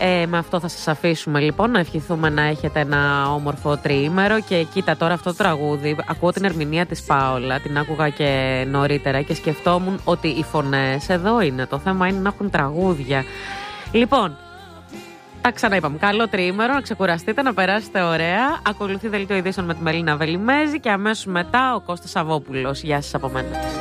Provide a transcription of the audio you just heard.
Με αυτό θα σας αφήσουμε λοιπόν, να ευχηθούμε να έχετε ένα όμορφο τριήμερο. Και κοίτα τώρα αυτό το τραγούδι, ακούω την ερμηνεία της Πάολα, την άκουγα και νωρίτερα και σκεφτόμουν ότι οι φωνές εδώ είναι. Το θέμα είναι να έχουν τραγούδια. Λοιπόν, τα ξαναείπαμε. Καλό τριήμερο, να ξεκουραστείτε, να περάσετε ωραία. Ακολουθεί δελτίο ειδήσεων με τη Μελίνα Βελιμέζη και αμέσως μετά ο Κώστας Σαββόπουλος. Γεια σας από μένα.